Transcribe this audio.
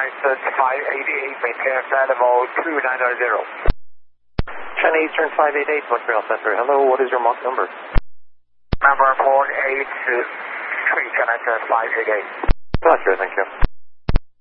Eastern 588, maintain flight level 2900. China Eastern 588, Montreal Center. Hello, what is your Mach number? Number 483, China Eastern 588. Roger, thank you.